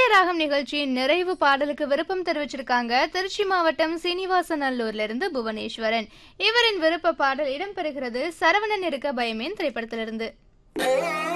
ராகம் நிகழ்ச்சியின் நிறைவு பாடலுக்கு விருப்பம் தெரிவிச்சிருக்காங்க திருச்சி மாவட்டம் சீனிவாசநல்லூர்ல இருந்து புவனேஸ்வரன். இவரின் விருப்ப பாடல் இடம்பெறுகிறது சரவணன் இருக்க பயமேன் திரைப்படத்திலிருந்து.